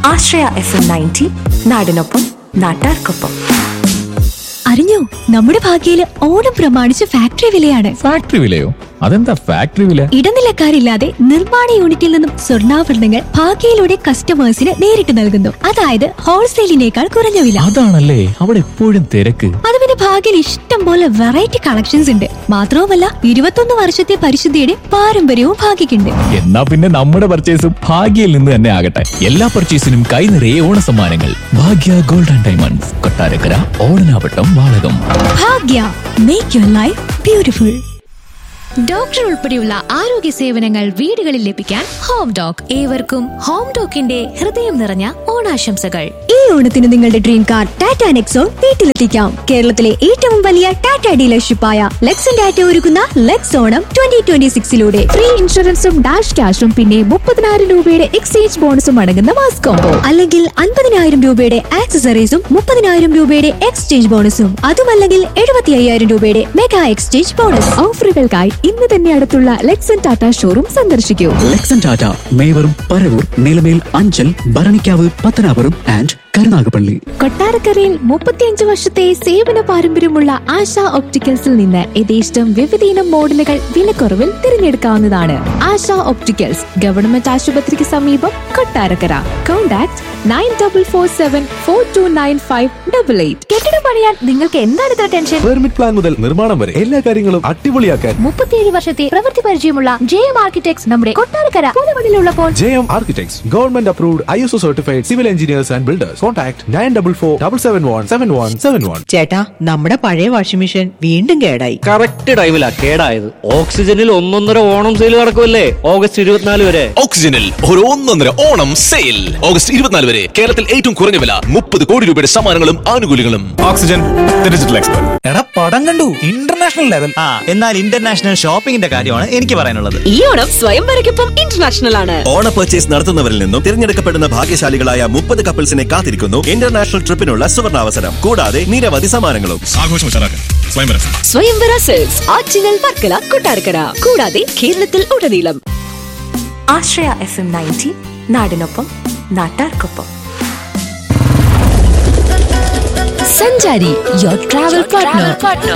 ആശ്രയ FM 90 നാടിനൊപ്പം നാട്ടാർക്കൊപ്പം. അറിഞ്ഞോ, നമ്മുടെ ഭാഗ്യയില് ഓണം പ്രമാണിച്ച് ഫാക്ടറി വിലയാണ്. ഫാക്ടറി വിലയോ? അതെന്താ ഫാക്ടറി വില? ഇടനിലക്കാരില്ലാതെ നിർമ്മാണ യൂണിറ്റിൽ നിന്നും സ്വർണ്ണാഭരണങ്ങൾ ഭാഗ്യയിലൂടെ കസ്റ്റമേഴ്സിന് നേരിട്ട് നൽകുന്നു. അതായത് ഹോൾസെയിലിനേക്കാൾ കുറഞ്ഞ വില. അതാണല്ലേ അവിടെ എപ്പോഴും തിരക്ക്. അത് പിന്നെ ഭാഗ്യയിൽ ഇഷ്ടം പോലെ വെറൈറ്റി കളക്ഷൻസ് ഉണ്ട്. മാത്രവുമല്ല 21 വർഷത്തെ പരിശുദ്ധിയുടെ പാരമ്പര്യവും ഭാഗ്യക്കുണ്ട്. എന്നാ പിന്നെ നമ്മുടെ പർച്ചേസും ഭാഗ്യയിൽ നിന്ന് തന്നെ ആകട്ടെ. എല്ലാ പർച്ചേസിനും കൈ നിറയെ ഓണ സമ്മാനങ്ങൾ. ഭാഗ്യ gold and diamonds, Kottarakkara, Odanavattam, Valakom. Bhagya, make your life beautiful. Doctor ഉൾപ്പെടെയുള്ള ആരോഗ്യ സേവനങ്ങൾ വീടുകളിൽ ലഭിക്കാൻ ഹോം ഡോക്. ഏവർക്കും ഹോം ഡോക്കിന്റെ ഹൃദയം നിറഞ്ഞ ഓണാശംസകൾ. ഈ ഓണത്തിന് നിങ്ങളുടെ ഡ്രീം കാർ ടാറ്റ നെക്സോൺ വീട്ടിലെത്തിക്കാം. കേരളത്തിലെ ഏറ്റവും വലിയ ടാറ്റ ഡീലർഷിപ്പായ ലെക്സൺ ടാറ്റ ഒരുക്കുന്ന ലെക്സ് ഓണം 2026 ഫ്രീ ഇൻഷുറൻസും ഡാഷ് ക്യാഷും പിന്നെ 30,000 രൂപയുടെ എക്സ്ചേഞ്ച് ബോണസും അടങ്ങുന്ന മാസ് കോംബോ. അല്ലെങ്കിൽ 50,000 രൂപയുടെ ആക്സസറീസും 30,000 രൂപയുടെ എക്സ്ചേഞ്ച് ബോണസും. അതുമല്ലെങ്കിൽ 75,000 രൂപയുടെ മെഗാ എക്സ്ചേഞ്ച് ബോണസ്. ഓഫറുകൾക്കായി ഇന്ന് തന്നെ അടുത്തുള്ള ലെക്സൺ ടാറ്റ ഷോറൂം സന്ദർശിക്കൂ. ലെക്സൺ ടാറ്റ, മേവറും, പരവൂർ, നിലമേൽ, അഞ്ചൽ, ഭരണിക്കാവ്, പത്തനാപുരം ആൻഡ് കരുനാഗപ്പള്ളി. കൊട്ടാരക്കരയിൽ 35 വർഷത്തെ സേവന പാരമ്പര്യമുള്ള ആശ ഒപ്റ്റിക്കൽസിൽ നിന്ന് യഥേഷ്ടം വിവിധയിനം മോഡലുകൾ വിലക്കുറവിൽ തിരഞ്ഞെടുക്കാവുന്നതാണ്. ആശ ഒപ്റ്റിക്കൽസ്, ഗവൺമെന്റ് ആശുപത്രിക്ക് സമീപം, കൊട്ടാരക്കര. കോൺടാക്ട് 9447429588. കെട്ടിടം പണിയാൻ നിങ്ങൾക്ക് എന്താണ് ഇത്ര ടെൻഷൻ? പെർമിറ്റ് പ്ലാൻ മുതൽ നിർമ്മാണം വരെ എല്ലാ കാര്യങ്ങളും അടിപൊളിയാക്കാൻ 37 വർഷത്തെ പ്രവൃത്തി പരിചയമുള്ള JM ആർക്കിടെക്ട്സ് നമ്മുടെ Kottarakkara പൂതമണിലുള്ളപ്പോൾ. JM Architects, government approved, ISO certified civil engineers and builders. Contact 9447717171. ചേട്ടാ, നമ്മുടെ പഴയ വാഷിംഗ് മെഷീൻ വീണ്ടും കേടായി. കറക്റ്റ് ടൈമിലാ കേടായത്. ഓക്സിജനിൽ 1.5 ഓണം സെയിൽ നടക്കുമല്ലേ ഓഗസ്റ്റ് 24 വരെ. ഓക്സിജനിൽ ഒരു 1.5 ഓണം സെയിൽ ഓഗസ്റ്റ് 24 വരെ. കേരളത്തിൽ ഏറ്റവും കുറഞ്ഞ വില, 30 കോടി രൂപയുടെ സമ്മാനങ്ങളും ആനുകൂല്യങ്ങളും. Oxygen, digital expert. എടാ, പടം കണ്ടു, ഇന്റർനാഷണൽ ലെവൽ. എന്നാൽ ഇന്റർനാഷണൽ ഷോപ്പിംഗിന്റെ കാര്യമാണ് എനിക്ക് പറയാനുള്ളത്. ഈ ഓണം സ്വയംവരയ്ക്കൊപ്പം ഇന്റർനാഷണൽ ആണ്. ഓണ പർച്ചേസ് നടത്തുന്നവരിൽ നിന്നും തിരഞ്ഞെടുക്കപ്പെടുന്ന ഭാഗ്യശാലികളായ 30 കപ്പിൾസിനെ കാത്തിരിക്കുന്നു ഇന്റർനാഷണൽ ട്രിപ്പിനുള്ള സുവർണാവസരം. കൂടാതെ നിരവധി സമ്മാനങ്ങളും. ആഘോഷം സ്വയംവര സെൽസ്, ആറ്റിങ്ങൽ, വർക്കല, കൊട്ടാരക്കര, കൂടാതെ കേരളത്തിൽ ഉടനീളം. ആശ്രയ FM 90 നാടിനൊപ്പം നാട്ടാർക്കൊപ്പം. സഞ്ചാരി, യുവർ ട്രാവൽ പാർട്ട്ണർ.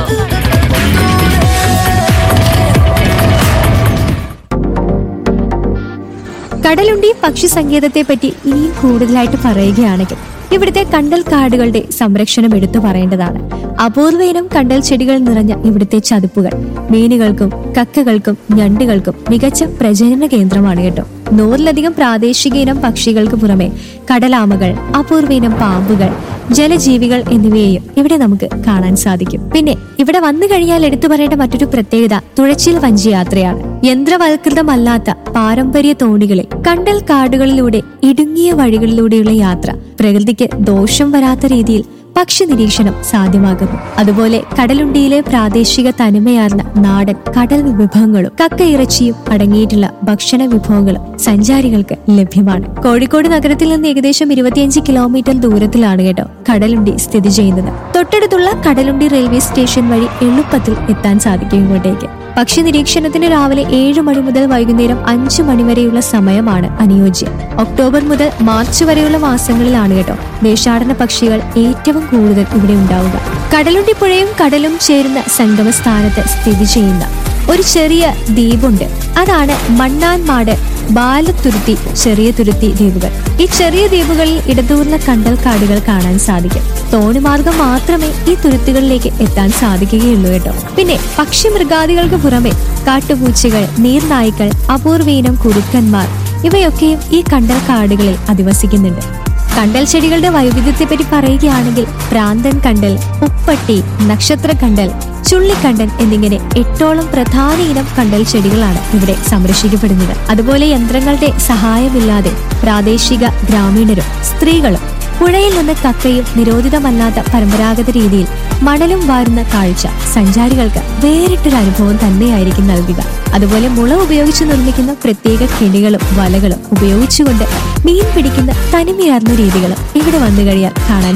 കടലുണ്ടി പക്ഷി സങ്കേതത്തെ പറ്റി ഇനിയും കൂടുതലായിട്ട് പറയുകയാണെങ്കിൽ ഇവിടുത്തെ കണ്ടൽ കാടുകളുടെ സംരക്ഷണം എടുത്തു പറയേണ്ടതാണ്. അപൂർവയിനം കണ്ടൽ ചെടികൾ നിറഞ്ഞ ഇവിടുത്തെ ചതുപ്പുകൾ മീനുകൾക്കും കക്കകൾക്കും ഞണ്ടുകൾക്കും മികച്ച പ്രജനന കേന്ദ്രമാണ് കേട്ടോ. 100-ലധികം പ്രാദേശിക ഇനം പക്ഷികൾക്ക് പുറമെ കടലാമകൾ, അപൂർവയിനം പാമ്പുകൾ, ജലജീവികൾ എന്നിവയെയും ഇവിടെ നമുക്ക് കാണാൻ സാധിക്കും. പിന്നെ ഇവിടെ വന്നു കഴിഞ്ഞാൽ എടുത്തു പറയേണ്ട മറ്റൊരു പ്രത്യേകത തുഴച്ചിൽ വഞ്ചി യാത്രയാണ്. യന്ത്രവൽകൃതമല്ലാത്ത പാരമ്പര്യ തോണികളിൽ കണ്ടൽ കാടുകളിലൂടെ ഇടുങ്ങിയ വഴികളിലൂടെയുള്ള യാത്ര പ്രകൃതിക്ക് ദോഷം വരാത്ത രീതിയിൽ പക്ഷി നിരീക്ഷണം സാധ്യമാകുന്നു. അതുപോലെ കടലുണ്ടിയിലെ പ്രാദേശിക തനിമയാർന്ന നാടൻ കടൽ വിഭവങ്ങളും കക്കയിറച്ചിയും അടങ്ങിയിട്ടുള്ള ഭക്ഷണ വിഭവങ്ങളും സഞ്ചാരികൾക്ക് ലഭ്യമാണ്. കോഴിക്കോട് നഗരത്തിൽ നിന്ന് ഏകദേശം 25 കിലോമീറ്റർ ദൂരത്തിലാണ് കേട്ടോ കടലുണ്ടി സ്ഥിതി ചെയ്യുന്നത്. തൊട്ടടുത്തുള്ള കടലുണ്ടി റെയിൽവേ സ്റ്റേഷൻ വഴി എളുപ്പത്തിൽ എത്താൻ സാധിക്കും ഇങ്ങോട്ടേക്ക്. പക്ഷി നിരീക്ഷണത്തിന് രാവിലെ 7 മണി മുതൽ വൈകുന്നേരം 5 മണി വരെയുള്ള സമയമാണ് അനുയോജ്യം. ഒക്ടോബർ മുതൽ മാർച്ച് വരെയുള്ള മാസങ്ങളിലാണ് കേട്ടോ ദേശാടന പക്ഷികൾ ഏറ്റവും കൂടുതൽ ഇവിടെ ഉണ്ടാവുക. കടലുണ്ടി പുഴയും കടലും ചേരുന്ന സംഗമ സ്ഥാനത്ത് സ്ഥിതി ചെയ്യുന്ന ഒരു ചെറിയ ദ്വീപുണ്ട്. അതാണ് മണ്ണാൻമാട്, ബാലത്തുരുത്തി, ചെറിയ തുരുത്തി ദ്വീപുകൾ. ഈ ചെറിയ ദ്വീപുകളിൽ ഇടതൂർന്ന കണ്ടൽ കാടുകൾ കാണാൻ സാധിക്കും. തോണിമാർഗം മാത്രമേ ഈ തുരുത്തുകളിലേക്ക് എത്താൻ സാധിക്കുകയുള്ളൂ കേട്ടോ. പിന്നെ പക്ഷി മൃഗാദികൾക്ക് പുറമെ കാട്ടുപൂച്ചകൾ, നീർനായ്ക്കൾ, അപൂർവയിനം കുറുക്കന്മാർ ഇവയൊക്കെയും ഈ കണ്ടൽ കാടുകളിൽ അധിവസിക്കുന്നുണ്ട്. കണ്ടൽ ചെടികളുടെ വൈവിധ്യത്തെ പറ്റി പറയുകയാണെങ്കിൽ പ്രാന്തൻ കണ്ടൽ, ഉപ്പട്ടി, നക്ഷത്ര കണ്ടൽ, ചുള്ളിക്കണ്ടൻ എന്നിങ്ങനെ 8ഓളം പ്രധാന ഇനം കണ്ടൽ ചെടികളാണ് ഇവിടെ സംരക്ഷിക്കപ്പെടുന്നത്. അതുപോലെ യന്ത്രങ്ങളുടെ സഹായമില്ലാതെ പ്രാദേശിക ഗ്രാമീണരും സ്ത്രീകളും പുഴയിൽ നിന്ന് കക്കയും നിരോധിതമല്ലാത്ത പരമ്പരാഗത രീതിയിൽ മണലും വാരുന്ന കാഴ്ച സഞ്ചാരികൾക്ക് വേറിട്ടൊരു അനുഭവം തന്നെയായിരിക്കും നൽകുക. അതുപോലെ മുള ഉപയോഗിച്ച് നിർമ്മിക്കുന്ന പ്രത്യേക കെണികളും വലകളും ഉപയോഗിച്ചുകൊണ്ട് മീൻ പിടിക്കുന്ന തനിമയാർന്ന രീതികളും ഇവിടെ വന്നു കഴിയാൻ കാണാൻ